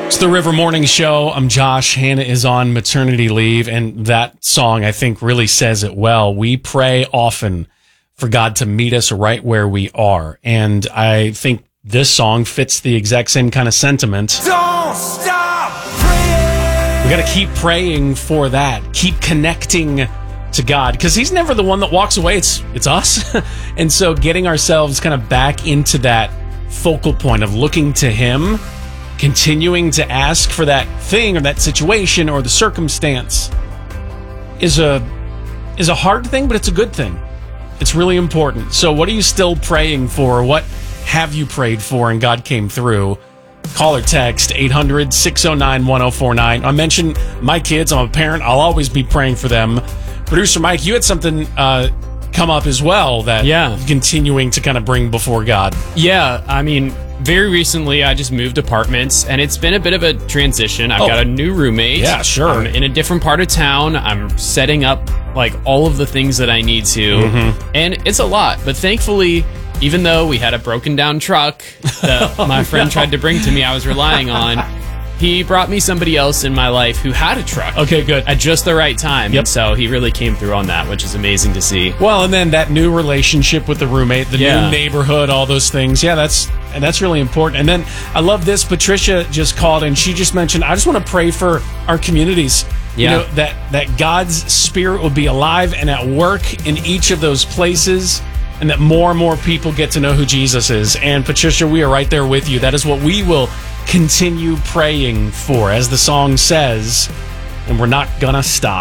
It's the River Morning Show. I'm Josh. Hannah is on maternity leave, and that song, I think, really says it well. We pray often for God to meet us right where we are, and I think this song fits the exact same kind of sentiment. Don't stop praying. We got to keep praying for that. Keep connecting to God, because He's never the one that walks away. It's us. And so getting ourselves kind of back into that focal point of looking to Him, continuing to ask for that thing or that situation or the circumstance is a hard thing, but it's a good thing. It's really important. So what are you still praying for? What have you prayed for and God came through? Call or text 800-609-1049. I mentioned my kids. I'm a parent. I'll always be praying for them. Producer Mike, you had something come up as well that you're continuing to kind of bring before God. Yeah, I mean, very recently I just moved apartments, and it's been a bit of a transition. I've got a new roommate. Yeah, sure. I'm in a different part of town. I'm setting up like all of the things that I need to, and it's a lot. But thankfully, even though we had a broken down truck that my friend tried to bring to me, I was relying on, he brought me somebody else in my life who had a truck. Okay, good. At just the right time. Yep. And so he really came through on that, which is amazing to see. Well, and then that new relationship with the roommate, the new neighborhood, all those things. Yeah, that's really important. And then I love this. Patricia just called and she just mentioned, I just want to pray for our communities. You know, that God's Spirit will be alive and at work in each of those places, and that more and more people get to know who Jesus is. And Patricia, we are right there with you. That is what we will continue praying for, as the song says, and we're not gonna stop.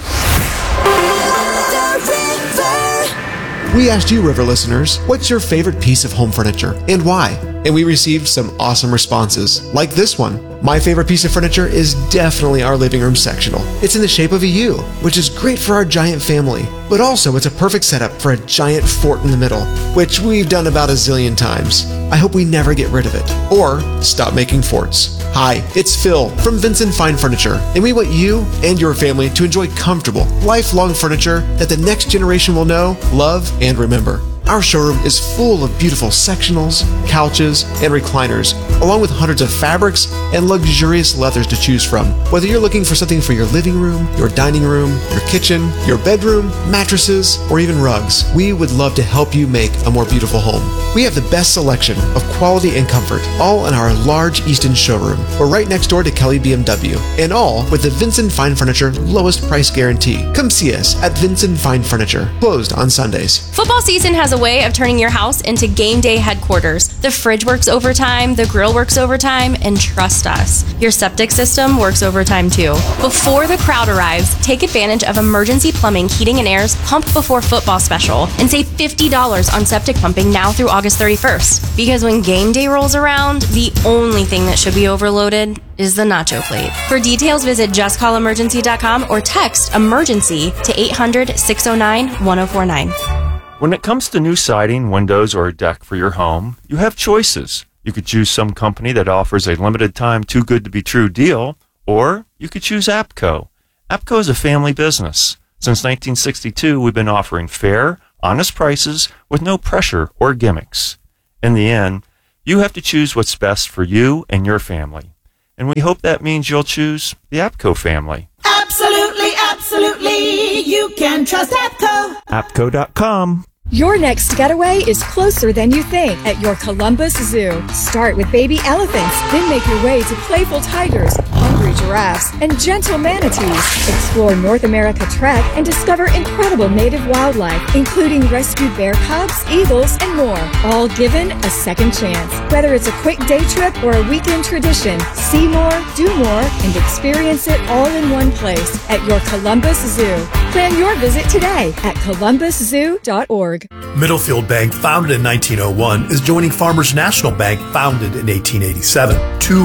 We asked you, River listeners, what's your favorite piece of home furniture and why? And we received some awesome responses, like this one. My favorite piece of furniture is definitely our living room sectional. It's in the shape of a U, which is great for our giant family, but also it's a perfect setup for a giant fort in the middle, which we've done about a zillion times. I hope we never get rid of it, or stop making forts. Hi, it's Phil from Vincent Fine Furniture, and we want you and your family to enjoy comfortable, lifelong furniture that the next generation will know, love, and remember. Our showroom is full of beautiful sectionals, couches, and recliners, along with hundreds of fabrics and luxurious leathers to choose from. Whether you're looking for something for your living room, your dining room, your kitchen, your bedroom, mattresses, or even rugs, we would love to help you make a more beautiful home. We have the best selection of quality and comfort, all in our large Easton showroom. We're right next door to Kelly BMW, and all with the Vincent Fine Furniture lowest price guarantee. Come see us at Vincent Fine Furniture, closed on Sundays. Football season has a way of turning your house into game day headquarters. The fridge works overtime, the grill works overtime, and trust us, your septic system works overtime too. Before the crowd arrives, take advantage of Emergency Plumbing Heating and Air's Pump Before Football special and save $50 on septic pumping now through August 31st. Because when game day rolls around, the only thing that should be overloaded is the nacho plate. For details, visit justcallemergency.com or text emergency to 800-609-1049. When it comes to new siding, windows, or a deck for your home, you have choices. You could choose some company that offers a limited time too good to be true deal, or you could choose APCO. APCO is a family business. Since 1962, we've been offering fair, honest prices with no pressure or gimmicks. In the end, you have to choose what's best for you and your family. And we hope that means you'll choose the APCO family. Absolutely, absolutely. You can trust APCO. APCO.com. Your next getaway is closer than you think at your Columbus Zoo. Start with baby elephants, then make your way to playful tigers, hungry giraffes, and gentle manatees. Explore North America Trek and discover incredible native wildlife, including rescued bear cubs, eagles, and more, all given a second chance. Whether it's a quick day trip or a weekend tradition, see more, do more, and experience it all in one place at your Columbus Zoo. Plan your visit today at columbuszoo.org. Middlefield Bank, founded in 1901, is joining Farmers National Bank, founded in 1887.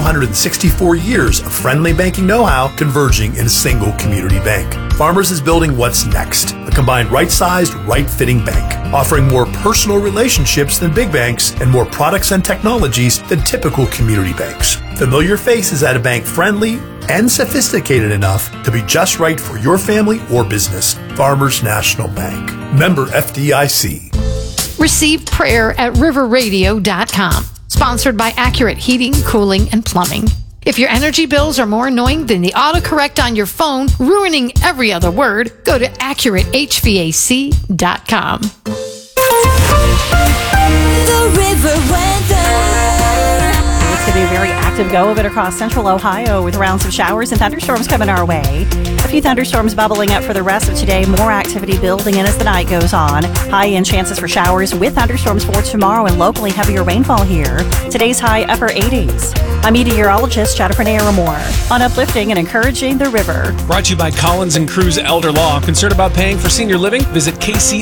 264 years of friendly banking know-how converging in a single community bank. Farmers is building what's next, a combined right-sized, right-fitting bank, offering more personal relationships than big banks and more products and technologies than typical community banks. Familiar faces at a bank friendly and sophisticated enough to be just right for your family or business. Farmers National Bank. Member FDIC. Receive prayer at riverradio.com. Sponsored by Accurate Heating, Cooling, and Plumbing. If your energy bills are more annoying than the autocorrect on your phone, ruining every other word, go to AccurateHVAC.com. The river weather. It's going to be a very active go of it across central Ohio with rounds of showers and thunderstorms coming our way. A few thunderstorms bubbling up for the rest of today. More activity building in as the night goes on. High-end chances for showers with thunderstorms for tomorrow and locally heavier rainfall here. Today's high upper 80s. I'm meteorologist Jennifer Naramore on uplifting and encouraging the river. Brought to you by Collins and Cruz Elder Law. Concerned about paying for senior living? Visit KC